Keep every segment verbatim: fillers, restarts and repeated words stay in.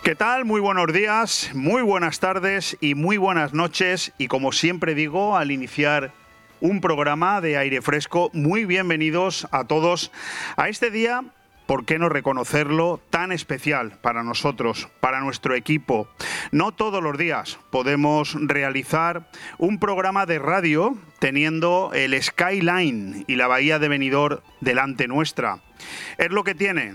¿Qué tal? Muy buenos días, muy buenas tardes y muy buenas noches. Y como siempre digo, al iniciar un programa de aire fresco, muy bienvenidos a todos a este día, ¿por qué no reconocerlo?, tan especial para nosotros, para nuestro equipo. No todos los días podemos realizar un programa de radio teniendo el skyline y la bahía de Benidorm delante nuestra. Es lo que tiene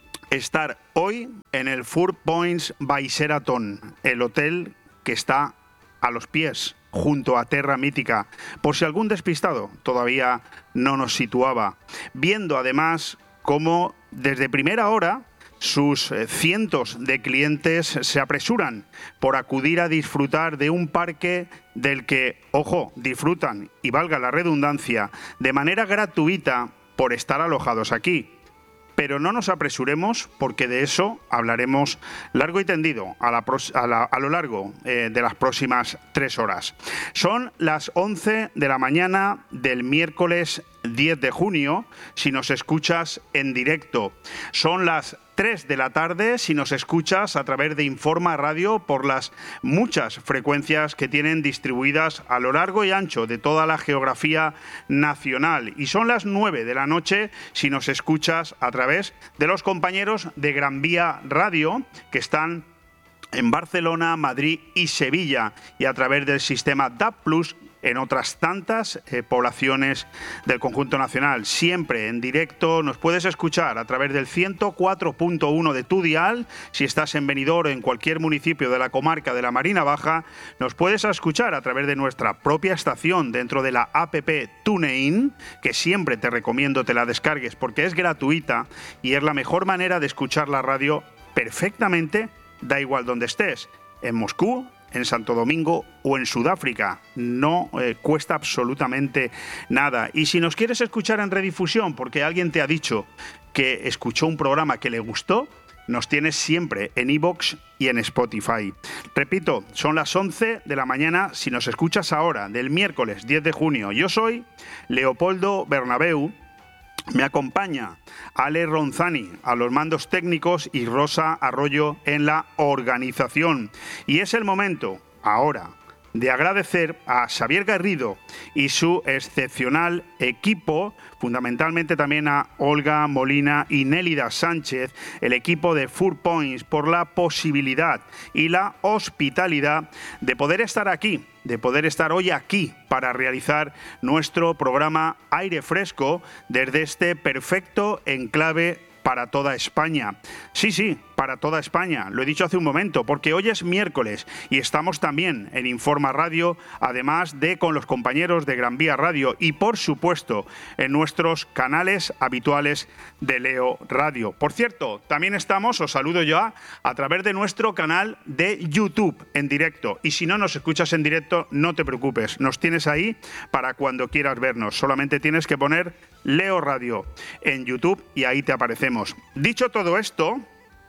estar hoy en el Four Points by Sheraton, el hotel que está a los pies, junto a Terra Mítica, por si algún despistado todavía no nos situaba, viendo además cómo desde primera hora sus eh, cientos de clientes se apresuran por acudir a disfrutar de un parque del que, ojo, disfrutan, y valga la redundancia, de manera gratuita por estar alojados aquí. Pero no nos apresuremos porque de eso hablaremos largo y tendido a, la a, la, a lo largo eh, de las próximas tres horas. Son las once de la mañana del miércoles diez de junio, si nos escuchas en directo. Son las tres de la tarde si nos escuchas a través de Informa Radio por las muchas frecuencias que tienen distribuidas a lo largo y ancho de toda la geografía nacional. Y son las nueve de la noche si nos escuchas a través de los compañeros de Gran Vía Radio, que están en Barcelona, Madrid y Sevilla, y a través del sistema D A B plus en otras tantas eh, poblaciones del conjunto nacional. Siempre en directo nos puedes escuchar a través del ciento cuatro punto uno de tu dial. Si estás en Benidorm o en cualquier municipio de la comarca de la Marina Baja, nos puedes escuchar a través de nuestra propia estación dentro de la app TuneIn, que siempre te recomiendo te la descargues porque es gratuita y es la mejor manera de escuchar la radio perfectamente, da igual donde estés, en Moscú, en Santo Domingo o en Sudáfrica. No eh, cuesta absolutamente nada. Y si nos quieres escuchar en redifusión porque alguien te ha dicho que escuchó un programa que le gustó, nos tienes siempre en iVoox y en Spotify. Repito, son las once de la mañana si nos escuchas ahora, del miércoles diez de junio. Yo soy Leopoldo Bernabeu. Me acompaña Ale Ronzani a los mandos técnicos y Rosa Arroyo en la organización. Y es el momento, ahora, de agradecer a Xavier Garrido y su excepcional equipo, fundamentalmente también a Olga Molina y Nélida Sánchez, el equipo de Four Points, por la posibilidad y la hospitalidad de poder estar aquí, de poder estar hoy aquí para realizar nuestro programa Aire Fresco desde este perfecto enclave para toda España. Sí, sí, para toda España. Lo he dicho hace un momento, porque hoy es miércoles y estamos también en Informa Radio, además de con los compañeros de Gran Vía Radio y, por supuesto, en nuestros canales habituales de Leo Radio. Por cierto, también estamos, os saludo ya, a través de nuestro canal de YouTube en directo. Y si no nos escuchas en directo, no te preocupes, nos tienes ahí para cuando quieras vernos. Solamente tienes que poner Leo Radio en YouTube y ahí te aparecemos. Dicho todo esto,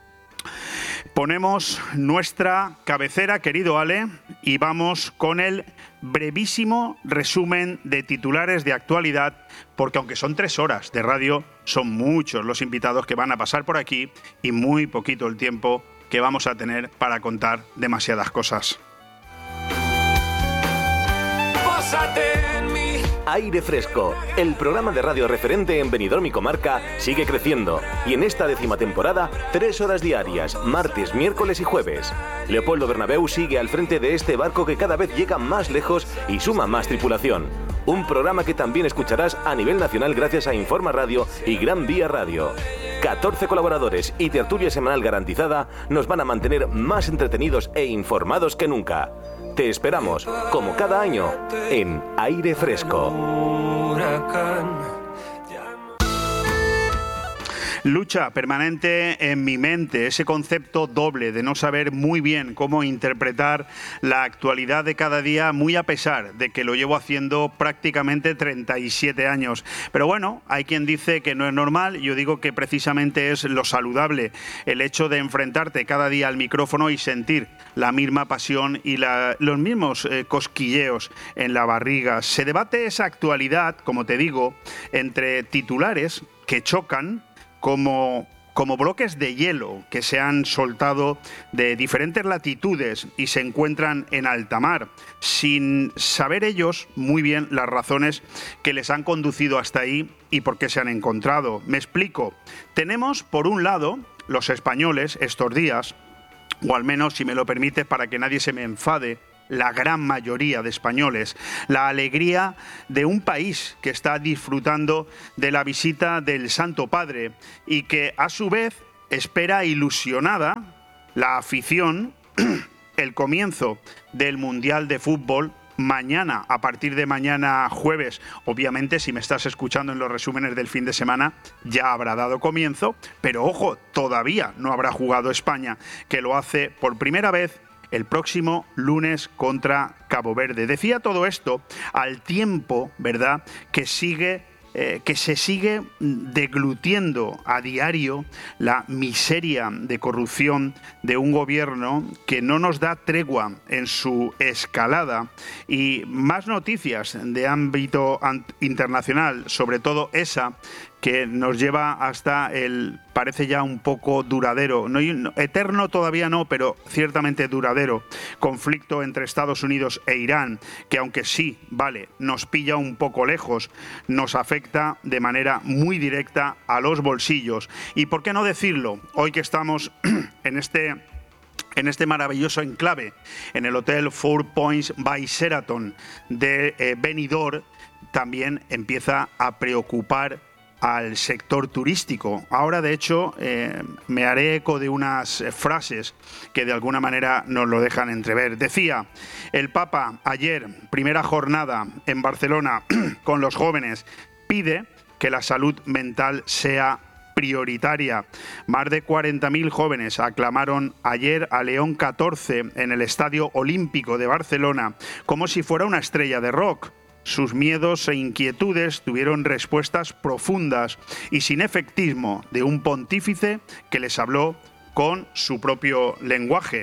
ponemos nuestra cabecera, querido Ale, y vamos con el brevísimo resumen de titulares de actualidad, porque aunque son tres horas de radio, son muchos los invitados que van a pasar por aquí y muy poquito el tiempo que vamos a tener para contar demasiadas cosas. Aire Fresco, el programa de radio referente en Benidorm y comarca, sigue creciendo y en esta décima temporada, tres horas diarias, martes, miércoles y jueves. Leopoldo Bernabeu sigue al frente de este barco que cada vez llega más lejos y suma más tripulación. Un programa que también escucharás a nivel nacional gracias a Informa Radio y Gran Vía Radio. catorce colaboradores y tertulia semanal garantizada nos van a mantener más entretenidos e informados que nunca. Te esperamos, como cada año, en Aire Fresco. Lucha permanente en mi mente, ese concepto doble de no saber muy bien cómo interpretar la actualidad de cada día, muy a pesar de que lo llevo haciendo prácticamente treinta y siete años. Pero bueno, hay quien dice que no es normal, yo digo que precisamente es lo saludable, el hecho de enfrentarte cada día al micrófono y sentir la misma pasión y la, los mismos eh, cosquilleos en la barriga. Se debate esa actualidad, como te digo, entre titulares que chocan, como como bloques de hielo que se han soltado de diferentes latitudes y se encuentran en alta mar, sin saber ellos muy bien las razones que les han conducido hasta ahí y por qué se han encontrado. Me explico. Tenemos, por un lado, los españoles estos días, o al menos, si me lo permite, para que nadie se me enfade, la gran mayoría de españoles, la alegría de un país que está disfrutando de la visita del Santo Padre y que, a su vez, espera ilusionada la afición, el comienzo del Mundial de Fútbol mañana, a partir de mañana jueves. Obviamente, si me estás escuchando en los resúmenes del fin de semana, ya habrá dado comienzo, pero ojo, todavía no habrá jugado España, que lo hace por primera vez el próximo lunes contra Cabo Verde. Decía todo esto al tiempo, ¿verdad?, que sigue Eh, que se sigue deglutiendo a diario la miseria de corrupción de un gobierno que no nos da tregua en su escalada. Y más noticias de ámbito internacional, sobre todo esa que nos lleva hasta el, parece ya un poco duradero, no, eterno todavía no, pero ciertamente duradero, conflicto entre Estados Unidos e Irán, que aunque sí, vale, nos pilla un poco lejos, nos afecta de manera muy directa a los bolsillos. Y por qué no decirlo, hoy que estamos en este... en este maravilloso enclave, en el Hotel Four Points by Sheraton de eh, Benidorm, también empieza a preocupar al sector turístico. Ahora, de hecho, eh, me haré eco de unas frases que de alguna manera nos lo dejan entrever. Decía el Papa ayer, primera jornada en Barcelona con los jóvenes, pide que la salud mental sea prioritaria. Más de cuarenta mil jóvenes aclamaron ayer a León catorce en el Estadio Olímpico de Barcelona como si fuera una estrella de rock. Sus miedos e inquietudes tuvieron respuestas profundas y sin efectismo de un pontífice que les habló con su propio lenguaje.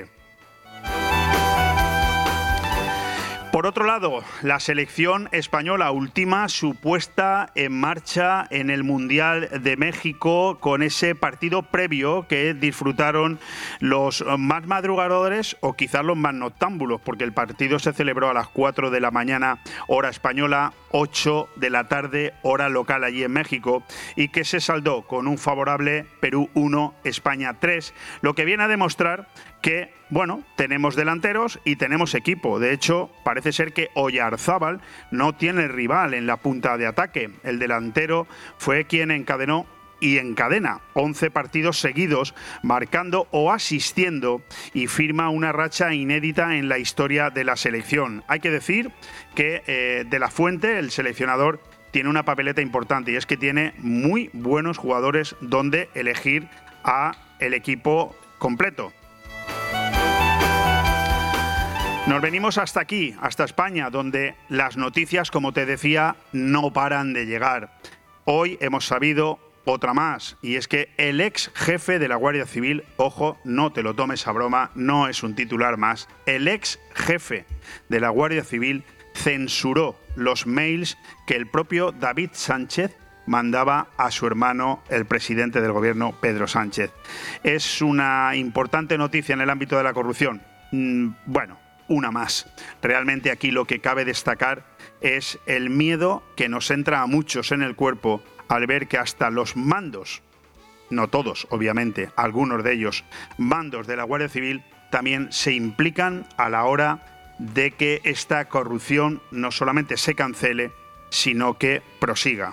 Por otro lado, la selección española ultima su puesta en marcha en el Mundial de México con ese partido previo que disfrutaron los más madrugadores o quizás los más noctámbulos, porque el partido se celebró a las cuatro de la mañana, hora española, ocho de la tarde, hora local allí en México, y que se saldó con un favorable Perú uno, España tres, lo que viene a demostrar que, bueno, tenemos delanteros y tenemos equipo. De hecho, parece ser que Oyarzábal no tiene rival en la punta de ataque. El delantero fue quien encadenó y encadena once partidos seguidos, marcando o asistiendo, y firma una racha inédita en la historia de la selección. Hay que decir que eh, De la Fuente, el seleccionador, tiene una papeleta importante, y es que tiene muy buenos jugadores donde elegir a el equipo completo. Nos venimos hasta aquí, hasta España, donde las noticias, como te decía, no paran de llegar. Hoy hemos sabido otra más, y es que el ex jefe de la Guardia Civil, ojo, no te lo tomes a broma, no es un titular más, el ex jefe de la Guardia Civil censuró los mails que el propio David Sánchez mandaba a su hermano, el presidente del gobierno, Pedro Sánchez. Es una importante noticia en el ámbito de la corrupción. Mm, bueno, una más. Realmente aquí lo que cabe destacar es el miedo que nos entra a muchos en el cuerpo al ver que hasta los mandos, no todos, obviamente, algunos de ellos, mandos de la Guardia Civil, también se implican a la hora de que esta corrupción no solamente se cancele, sino que prosiga.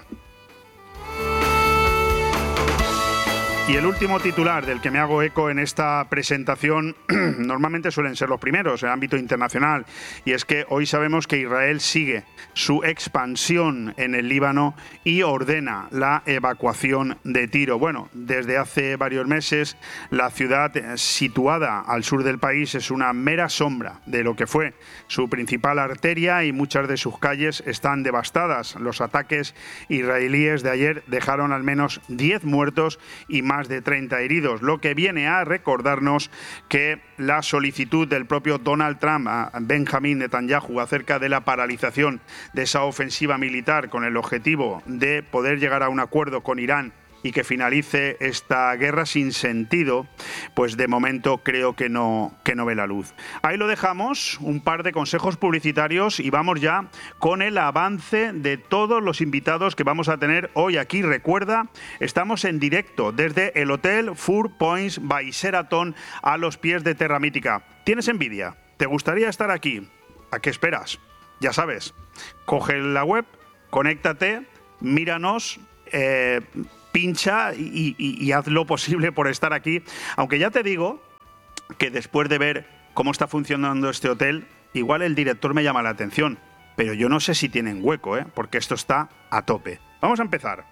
Y el último titular del que me hago eco en esta presentación normalmente suelen ser los primeros en el ámbito internacional, y es que hoy sabemos que Israel sigue su expansión en el Líbano y ordena la evacuación de Tiro. Bueno, desde hace varios meses la ciudad situada al sur del país es una mera sombra de lo que fue su principal arteria y muchas de sus calles están devastadas. Los ataques israelíes de ayer dejaron al menos diez muertos y más más de treinta heridos, lo que viene a recordarnos que la solicitud del propio Donald Trump a Benjamin Netanyahu acerca de la paralización de esa ofensiva militar con el objetivo de poder llegar a un acuerdo con Irán y que finalice esta guerra sin sentido, pues de momento creo que no, que no ve la luz. Ahí lo dejamos, un par de consejos publicitarios y vamos ya con el avance de todos los invitados que vamos a tener hoy aquí. Recuerda, estamos en directo desde el Hotel Four Points by Sheraton a los pies de Terra Mítica. ¿Tienes envidia? ¿Te gustaría estar aquí? ¿A qué esperas? Ya sabes, coge la web, conéctate, míranos, eh, pincha y, y, y haz lo posible por estar aquí. Aunque ya te digo que después de ver cómo está funcionando este hotel, igual el director me llama la atención, pero yo no sé si tienen hueco, ¿eh? Porque esto está a tope. Vamos a empezar.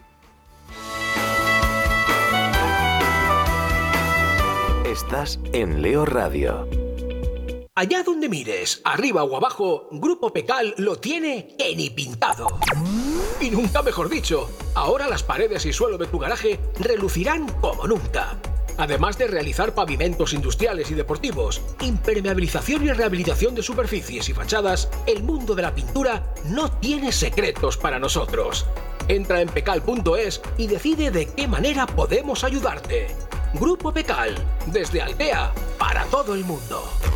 Estás en Leo Radio. Allá donde mires, arriba o abajo, Grupo Pecal lo tiene que ni pintado. Y nunca mejor dicho, ahora las paredes y suelo de tu garaje relucirán como nunca. Además de realizar pavimentos industriales y deportivos, impermeabilización y rehabilitación de superficies y fachadas, el mundo de la pintura no tiene secretos para nosotros. Entra en pecal punto es y decide de qué manera podemos ayudarte. Grupo Pecal, desde Altea, para todo el mundo.